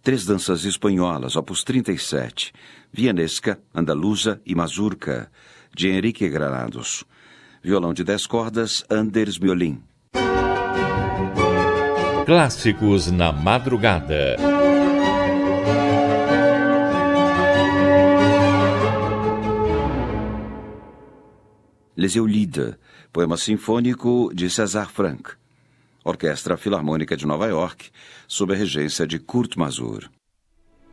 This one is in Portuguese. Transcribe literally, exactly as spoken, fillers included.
Três danças espanholas, opus trinta e sete, Vianesca, Andaluza e Mazurca, de Henrique Granados. Violão de dez cordas, Anders Miolin. Clássicos na madrugada. Les Eulides, poema sinfônico de César Franck. Orquestra Filarmônica de Nova York, sob a regência de Kurt Masur.